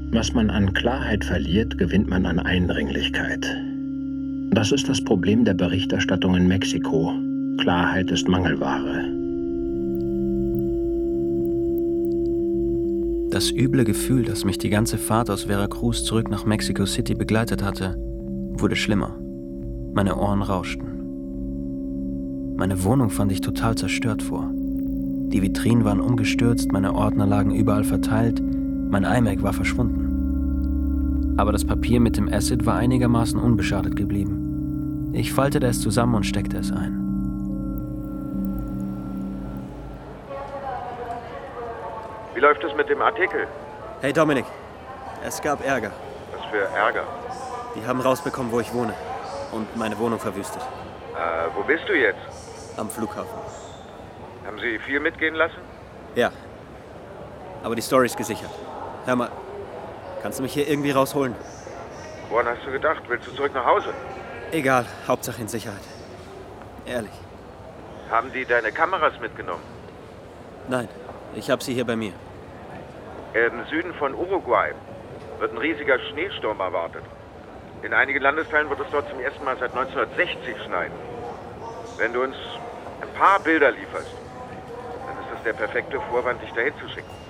Was man an Klarheit verliert, gewinnt man an Eindringlichkeit. Das ist das Problem der Berichterstattung in Mexiko. Klarheit ist Mangelware. Das üble Gefühl, das mich die ganze Fahrt aus Veracruz zurück nach Mexico City begleitet hatte, wurde schlimmer. Meine Ohren rauschten. Meine Wohnung fand ich total zerstört vor. Die Vitrinen waren umgestürzt, meine Ordner lagen überall verteilt, mein iMac war verschwunden. Aber das Papier mit dem Acid war einigermaßen unbeschadet geblieben. Ich faltete es zusammen und steckte es ein. Wie läuft es mit dem Artikel? Hey Dominik, es gab Ärger. Was für Ärger? Die haben rausbekommen, wo ich wohne und meine Wohnung verwüstet. Wo bist du jetzt? Am Flughafen. Haben sie viel mitgehen lassen? Ja, aber die Story ist gesichert. Hör mal, kannst du mich hier irgendwie rausholen? Woran hast du gedacht? Willst du zurück nach Hause? Egal, Hauptsache in Sicherheit. Ehrlich. Haben die deine Kameras mitgenommen? Nein, ich habe sie hier bei mir. Im Süden von Uruguay wird ein riesiger Schneesturm erwartet. In einigen Landesteilen wird es dort zum ersten Mal seit 1960 schneien. Wenn du uns ein paar Bilder lieferst, dann ist das der perfekte Vorwand, dich dahin zu schicken.